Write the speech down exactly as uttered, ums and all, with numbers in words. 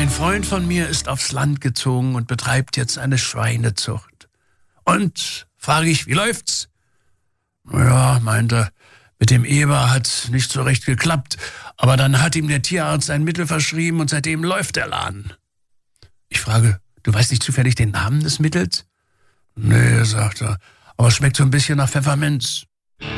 Ein Freund von mir ist aufs Land gezogen und betreibt jetzt eine Schweinezucht. Und, frage ich, wie läuft's? Ja, meinte, mit dem Eber hat nicht so recht geklappt, aber dann hat ihm der Tierarzt ein Mittel verschrieben und seitdem läuft der Laden. Ich frage, du weißt nicht zufällig den Namen des Mittels? Nee, sagt er, aber es schmeckt so ein bisschen nach Pfefferminz.